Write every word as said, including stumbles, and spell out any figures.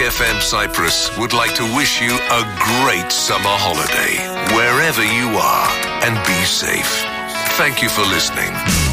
F M Cyprus would like to wish you a great summer holiday, wherever you are, and be safe. Thank you for listening.